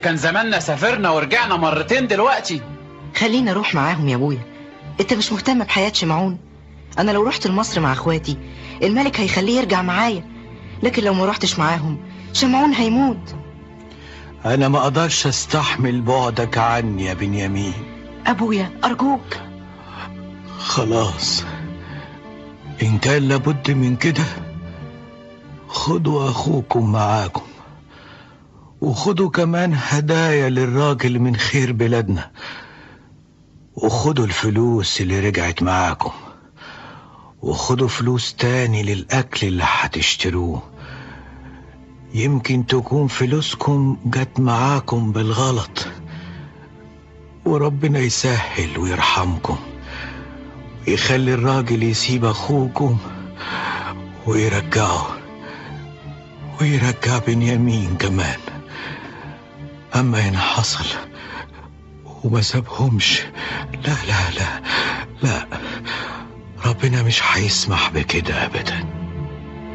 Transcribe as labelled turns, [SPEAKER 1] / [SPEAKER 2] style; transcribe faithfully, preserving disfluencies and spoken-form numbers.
[SPEAKER 1] كان زماننا سافرنا ورجعنا مرتين دلوقتي.
[SPEAKER 2] خلينا اروح معاهم يا ابويا، انت مش مهتم بحياة شمعون؟ انا لو رحت لمصر مع اخواتي الملك هيخليه يرجع معايا، لكن لو ما رحتش معاهم شمعون هيموت.
[SPEAKER 3] انا ما اقدرش استحمل بعدك عني يا بنيامين.
[SPEAKER 2] ابويا ارجوك.
[SPEAKER 3] خلاص ان كان لابد من كده خدوا اخوكم معاكم، وخدوا كمان هدايا للراجل من خير بلادنا، وخدوا الفلوس اللي رجعت معاكم، وخدوا فلوس تاني للأكل اللي هتشتروه. يمكن تكون فلوسكم جت معاكم بالغلط، وربنا يسهل ويرحمكم ويخلي الراجل يسيب أخوكم ويرجعه ويرجع بنيامين كمان. أما إن حصل وما سابهمش، لا لا لا لا، ربنا مش هيسمح بكده أبدا.